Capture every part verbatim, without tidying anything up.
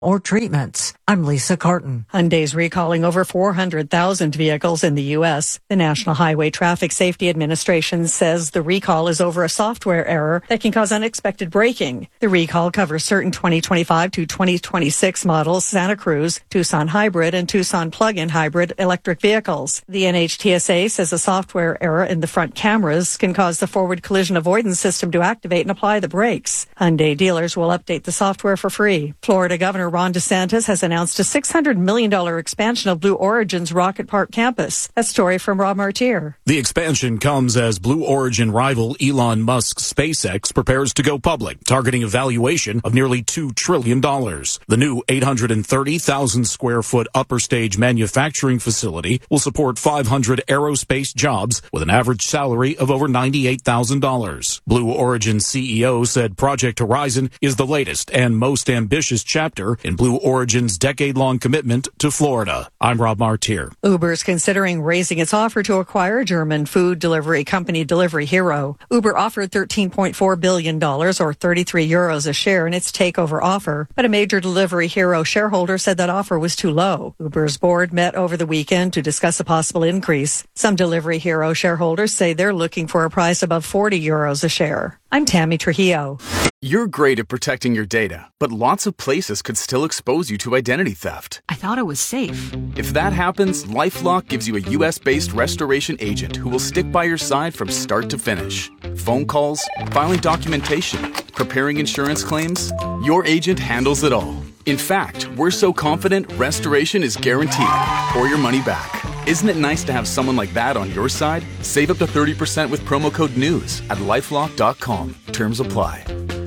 or treatments. I'm Lisa Carton. Hyundai's recalling over four hundred thousand vehicles in the U S. The National Highway Traffic Safety Administration says the recall is over a software error that can cause unexpected braking. The recall covers certain twenty twenty-five to twenty twenty-six models, Santa Cruz, Tucson Hybrid, and Tucson Plug-in Hybrid electric vehicles. The N H T S A says a software error in the front cameras can cause the forward collision avoidance system to activate and apply the brakes. Hyundai dealers will update the software for free. Florida Governor Ron DeSantis has announced a six hundred million dollars expansion of Blue Origin's Rocket Park campus. A story from Rob Martier. The expansion comes as Blue Origin rival Elon Musk's SpaceX prepares to go public, targeting a valuation of nearly two trillion dollars. The new eight hundred thirty thousand square foot upper stage manufacturing facility will support five hundred aerospace jobs with an average salary of over ninety-eight thousand dollars. Blue Origin C E O said Project Horizon is the latest and most ambitious chapter in Blue Origin's decade-long commitment to Florida. I'm Rob Martier. Uber is considering raising its offer to acquire German food delivery company Delivery Hero. Uber offered thirteen point four billion dollars or thirty-three euros a share in its takeover offer, but a major Delivery Hero shareholder said that offer was too low. Uber's board met over the weekend to discuss a possible increase. Some Delivery Hero shareholders say they're looking for a price above forty euros a share. I'm Tammy Trujillo. You're great at protecting your data, but lots of places could still expose you to identity theft. I thought it was safe. If that happens, LifeLock gives you a U S-based restoration agent who will stick by your side from start to finish. Phone calls, filing documentation, preparing insurance claims, your agent handles it all. In fact, we're so confident restoration is guaranteed or your money back. Isn't it nice to have someone like that on your side? Save up to thirty percent with promo code NEWS at lifelock dot com. Terms apply.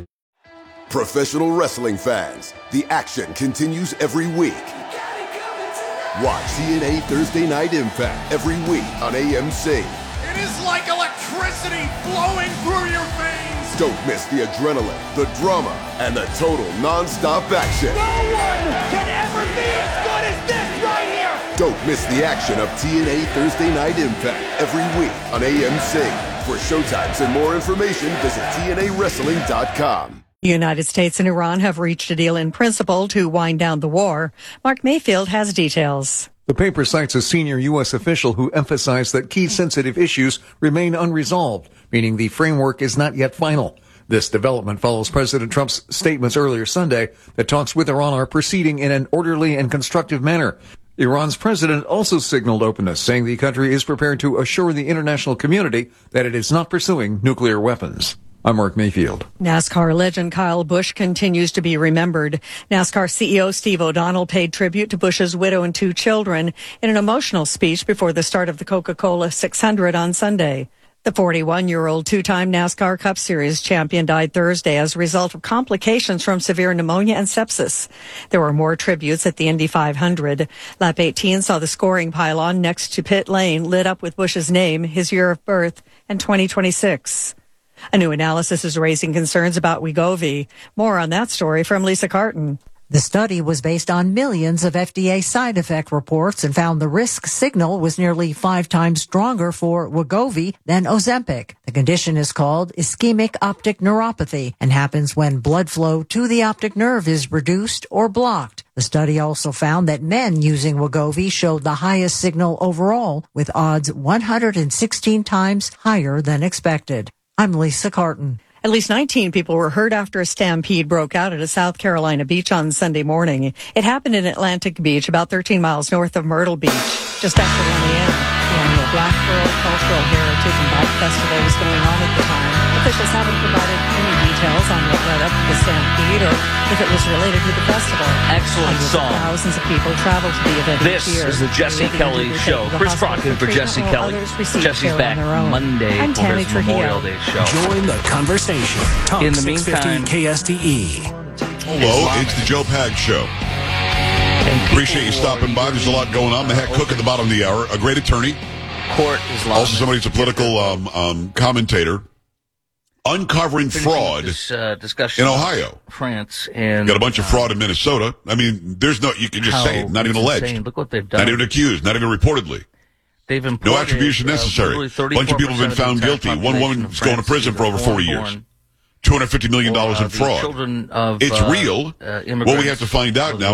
Professional wrestling fans, the action continues every week. Watch T N A Thursday Night Impact every week on A M C. It is like electricity flowing through your veins. Don't miss the adrenaline, the drama, and the total non-stop action. No one can ever be as good as this right here. Don't miss the action of T N A Thursday Night Impact every week on A M C. For showtimes and more information, visit T N A wrestling dot com. The United States and Iran have reached a deal in principle to wind down the war. Mark Mayfield has details. The paper cites a senior U S official who emphasized that key sensitive issues remain unresolved, meaning the framework is not yet final. This development follows President Trump's statements earlier Sunday that talks with Iran are proceeding in an orderly and constructive manner. Iran's president also signaled openness, saying the country is prepared to assure the international community that it is not pursuing nuclear weapons. I'm Mark Mayfield. NASCAR legend Kyle Busch continues to be remembered. NASCAR C E O Steve O'Donnell paid tribute to Busch's widow and two children in an emotional speech before the start of the Coca-Cola six hundred on Sunday. The forty-one-year-old two-time NASCAR Cup Series champion died Thursday as a result of complications from severe pneumonia and sepsis. There were more tributes at the Indy five hundred. Lap eighteen saw the scoring pylon next to pit lane lit up with Busch's name, his year of birth, and twenty twenty-six. A new analysis is raising concerns about Wegovy. More on that story from Lisa Carton. The study was based on millions of F D A side effect reports and found the risk signal was nearly five times stronger for Wegovy than Ozempic. The condition is called ischemic optic neuropathy and happens when blood flow to the optic nerve is reduced or blocked. The study also found that men using Wegovy showed the highest signal overall, with odds one hundred sixteen times higher than expected. I'm Lisa Carton. At least nineteen people were hurt after a stampede broke out at a South Carolina beach on Sunday morning. It happened in Atlantic Beach, about thirteen miles north of Myrtle Beach, just after one a.m. The annual Black Pearl Cultural Heritage and Bike Festival was going on at the time. Officials haven't provided any details on what led up to the stampede or if it was related to the festival. Excellent Hundreds song. Of thousands of people traveled to the event This each year. is the Jesse Kelly Show. Chris Crockett for Jesse Kelly. Jesse's back Monday I'm for Tammy his Trujillo. Memorial Day show. Join the conversation. Talk In the six fifty meantime, K S T E. Hello, it's the Joe Pag Show. Appreciate you stopping by. There's a lot going on. The Heck Cook at the bottom of the hour, a great attorney. Court is long. Also somebody who's a political um, um, commentator. Uncovering fraud this, uh, discussion in Ohio. France and got a bunch of uh, fraud in Minnesota. I mean, there's no, you can just say it, not even alleged. Insane. Look what they've done. Not even accused, not even reportedly. They've imported, no attribution uh, necessary. A bunch of people have been found guilty. One woman's going to prison for over forty years. two hundred fifty million dollars uh, in fraud. Children of, it's uh, real. Uh, well, we have to find out now.